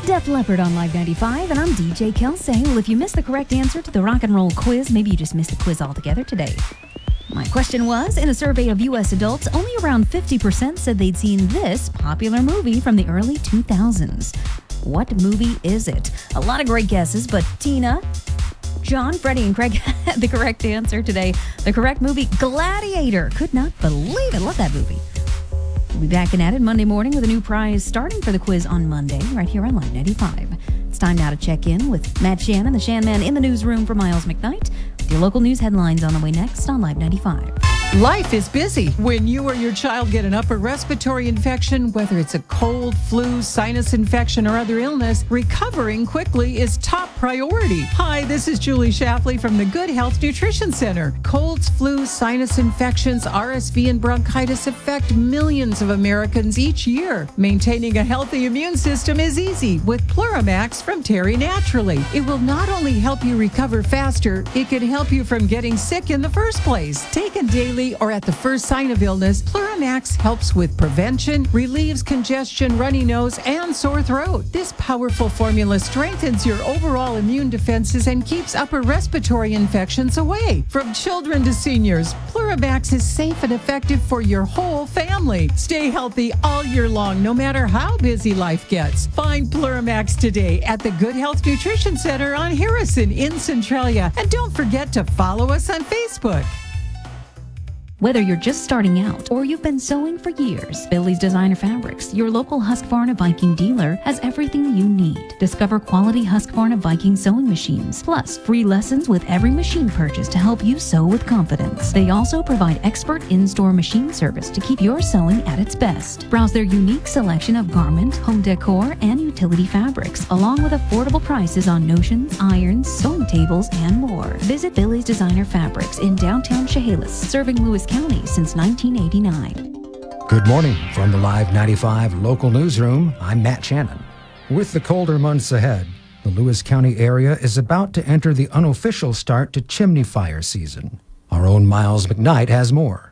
Def Leppard on Live 95, and I'm DJ Kelsey. Well, if you missed the correct answer to the rock and roll quiz, maybe you just missed the quiz altogether today. My question was, in a survey of U.S. adults, only around 50% said they'd seen this popular movie from the early 2000s. What movie is it? A lot of great guesses, but Tina, John, Freddie, and Craig had the correct answer today. The correct movie, Gladiator. Could not believe it. Love that movie. We'll be back and at it Monday morning with a new prize starting for the quiz on Monday, right here on Live 95. It's time now to check in with Matt Shannon, the Shan Man, in the newsroom for Miles McKnight. With your local news headlines on the way next on Live 95. Life is busy. When you or your child get an upper respiratory infection, whether it's a cold, flu, sinus infection, or other illness, recovering quickly is top priority. Hi, this is Julie Shapley from the Good Health Nutrition Center. Colds, flu, sinus infections, RSV, and bronchitis affect millions of Americans each year. Maintaining a healthy immune system is easy with Pluramax from Terry Naturally. It will not only help you recover faster, it can help you from getting sick in the first place. Taken daily or at the first sign of illness, Pluramax helps with prevention, relieves congestion, runny nose, and sore throat. This powerful formula strengthens your overall immune defenses and keeps upper respiratory infections away. From children to seniors, Pluramax is safe and effective for your whole family. Stay healthy all year long, no matter how busy life gets. Find Pluramax today at the Good Health Nutrition Center on Harrison in Centralia. And don't forget to follow us on Facebook. Whether you're just starting out or you've been sewing for years, Billy's Designer Fabrics, your local Husqvarna Viking dealer, has everything you need. Discover quality Husqvarna Viking sewing machines, plus free lessons with every machine purchase to help you sew with confidence. They also provide expert in-store machine service to keep your sewing at its best. Browse their unique selection of garment, home decor, and utility fabrics, along with affordable prices on notions, irons, sewing tables, and more. Visit Billy's Designer Fabrics in downtown Chehalis, serving Lewis County since 1989. Good morning from the Live 95 local newsroom. I'm Matt Shannon. With the colder months ahead, the Lewis County area is about to enter the unofficial start to chimney fire season. Our own Miles McKnight has more.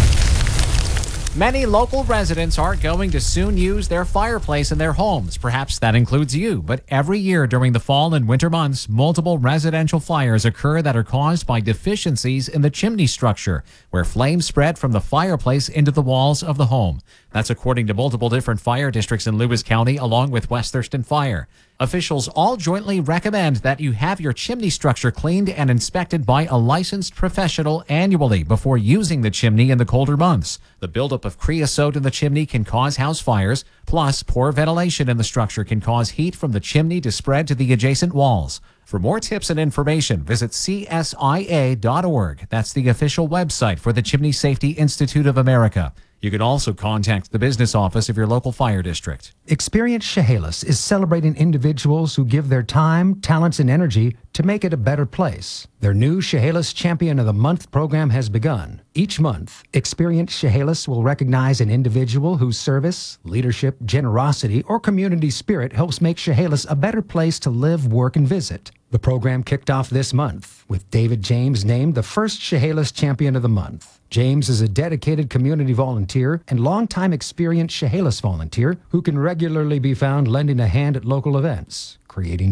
Many local residents are going to soon use their fireplace in their homes. Perhaps that includes you. But every year during the fall and winter months, multiple residential fires occur that are caused by deficiencies in the chimney structure, where flames spread from the fireplace into the walls of the home. That's according to multiple different fire districts in Lewis County, along with West Thurston Fire. Officials all jointly recommend that you have your chimney structure cleaned and inspected by a licensed professional annually before using the chimney in the colder months. The buildup of creosote in the chimney can cause house fires, plus poor ventilation in the structure can cause heat from the chimney to spread to the adjacent walls. For more tips and information, visit csia.org. That's the official website for the Chimney Safety Institute of America. You can also contact the business office of your local fire district. Experience Chehalis is celebrating individuals who give their time, talents, and energy to make it a better place. Their new Chehalis Champion of the Month program has begun. Each month, Experience Chehalis will recognize an individual whose service, leadership, generosity, or community spirit helps make Chehalis a better place to live, work, and visit. The program kicked off this month, with David James named the first Chehalis Champion of the Month. James is a dedicated community volunteer and longtime experienced Chehalis volunteer who can regularly be found lending a hand at local events, creating